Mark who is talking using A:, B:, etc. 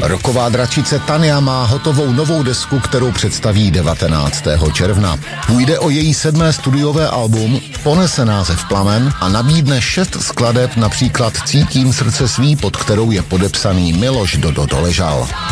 A: Rocková dračice Tania má hotovou novou desku, kterou představí 19. června. Půjde o její 7. studiové album, ponese název Plamen a nabídne 6 skladeb, například Cítím srdce svý, pod kterou je podepsaný Miloš Dodo Doležal.